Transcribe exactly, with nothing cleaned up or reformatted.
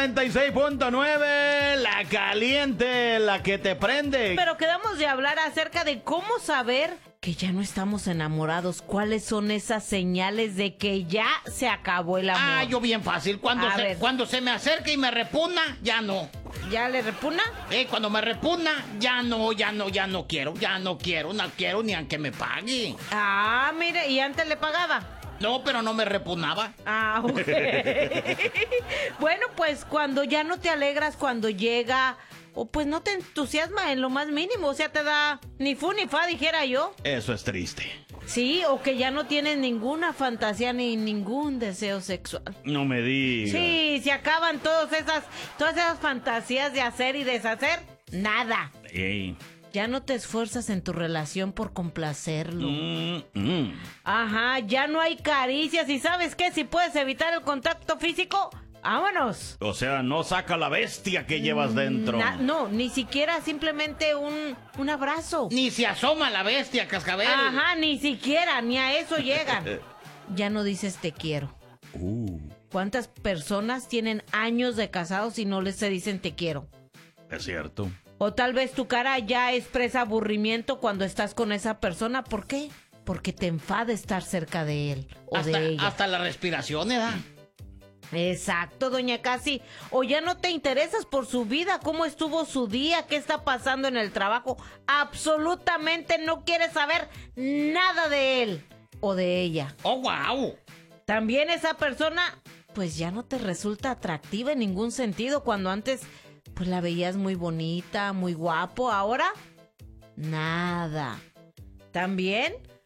noventa y seis punto nueve, la caliente, la que te prende. Pero quedamos de hablar acerca de cómo saber que ya no estamos enamorados. ¿Cuáles son esas señales de que ya se acabó el amor? Ah, yo bien fácil. Cuando, A se, ver. cuando se me acerca y me repugna, ya no. ¿Ya le repugna? Eh, cuando me repugna, ya no, ya no, ya no quiero. Ya no quiero, no quiero ni aunque me pague. Ah, mire, ¿y antes le pagaba? No, pero no me repugnaba. Ah, ok. Bueno, pues cuando ya no te alegras cuando llega, o pues no te entusiasma en lo más mínimo, o sea, te da ni fu ni fa, dijera yo. Eso es triste. Sí, o que ya no tienes ninguna fantasía ni ningún deseo sexual. No me digas. Sí, se acaban todas esas, todas esas fantasías de hacer y deshacer, nada. Ey. Ya no te esfuerzas en tu relación por complacerlo. Mm, mm. Ajá, ya no hay caricias y ¿sabes qué? Si puedes evitar el contacto físico, vámonos. O sea, no saca la bestia que llevas dentro. Na- no, ni siquiera simplemente un, un abrazo. Ni se asoma la bestia, cascabel. Ajá, ni siquiera, ni a eso llegan. Ya no dices te quiero. Uh, ¿Cuántas personas tienen años de casados y no les se dicen te quiero? es cierto. O tal vez tu cara ya expresa aburrimiento cuando estás con esa persona. ¿Por qué? Porque te enfada estar cerca de él o hasta, de ella. hasta la respiración, ¿eh? Exacto, doña Casi. O ya no te interesas por su vida, cómo estuvo su día, qué está pasando en el trabajo. Absolutamente no quieres saber nada de él o de ella. ¡Oh, wow! También esa persona, pues ya no te resulta atractiva en ningún sentido. Cuando antes, pues la veías muy bonita, muy guapo. Ahora, nada. También